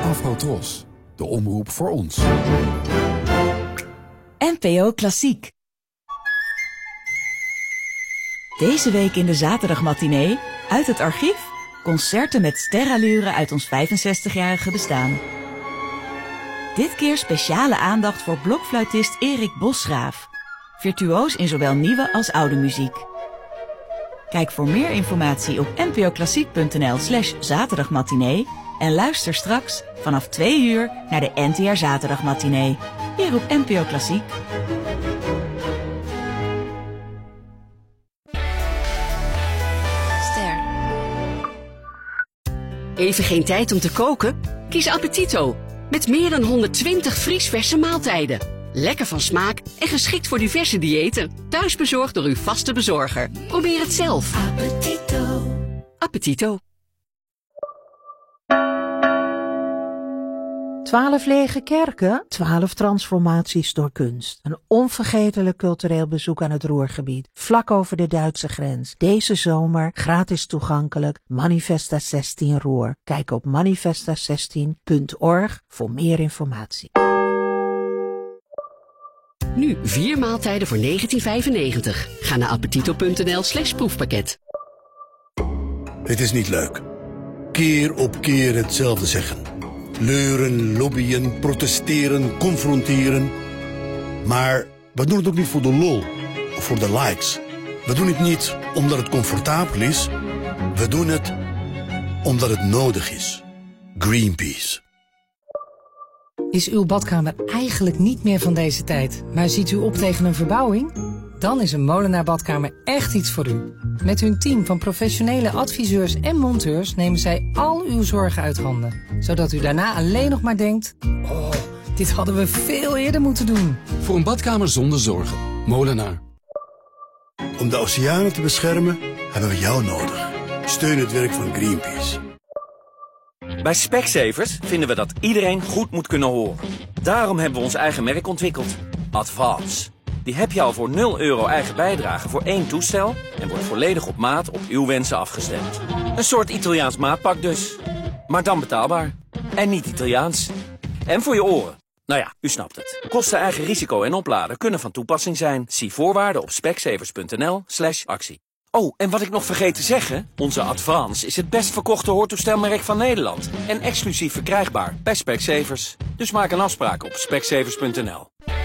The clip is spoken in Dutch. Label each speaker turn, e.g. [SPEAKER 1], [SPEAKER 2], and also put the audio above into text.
[SPEAKER 1] Afrotros, de omroep voor ons.
[SPEAKER 2] NPO Klassiek. Deze week in de zaterdagmatinee, uit het archief, concerten met sterallure uit ons 65-jarige bestaan. Dit keer speciale aandacht voor blokfluitist Erik Bosgraaf. Virtuoos in zowel nieuwe als oude muziek. Kijk voor meer informatie op npoklassiek.nl/zaterdagmatinee en luister straks vanaf 2 uur naar de NTR Zaterdagmatinee. Hier op NPO Klassiek.
[SPEAKER 3] Ster. Even geen tijd om te koken? Kies Appetito. Met meer dan 120 vriesverse maaltijden. Lekker van smaak en geschikt voor diverse diëten. Thuisbezorgd door uw vaste bezorger. Probeer het zelf. Appetito. Appetito.
[SPEAKER 4] 12 lege kerken, 12 transformaties door kunst. Een onvergetelijk cultureel bezoek aan het Ruhrgebied, vlak over de Duitse grens. Deze zomer gratis toegankelijk, Manifesta 16 Ruhr. Kijk op manifesta16.org voor meer informatie.
[SPEAKER 3] Nu 4 maaltijden voor €19,95. Ga naar appetito.nl/proefpakket.
[SPEAKER 5] Het is niet leuk. Keer op keer hetzelfde zeggen. Leuren, lobbyen, protesteren, confronteren. Maar we doen het ook niet voor de lol of voor de likes. We doen het niet omdat het comfortabel is. We doen het omdat het nodig is. Greenpeace.
[SPEAKER 6] Is uw badkamer eigenlijk niet meer van deze tijd, maar ziet u op tegen een verbouwing? Dan is een Molenaar Badkamer echt iets voor u. Met hun team van professionele adviseurs en monteurs nemen zij al uw zorgen uit handen. Zodat u daarna alleen nog maar denkt, oh, dit hadden we veel eerder moeten doen.
[SPEAKER 1] Voor een badkamer zonder zorgen. Molenaar.
[SPEAKER 5] Om de oceanen te beschermen hebben we jou nodig. Steun het werk van Greenpeace.
[SPEAKER 7] Bij Specsavers vinden we dat iedereen goed moet kunnen horen. Daarom hebben we ons eigen merk ontwikkeld. Advance. Die heb je al voor €0 eigen bijdrage voor 1 toestel en wordt volledig op maat op uw wensen afgestemd. Een soort Italiaans maatpak dus. Maar dan betaalbaar. En niet Italiaans. En voor je oren. Nou ja, u snapt het. Kosten, eigen risico en opladen kunnen van toepassing zijn. Zie voorwaarden op specsavers.nl/actie. Oh, en wat ik nog vergeet te zeggen, onze Advance is het best verkochte hoortoestelmerk van Nederland. En exclusief verkrijgbaar bij Specsavers. Dus maak een afspraak op specsavers.nl.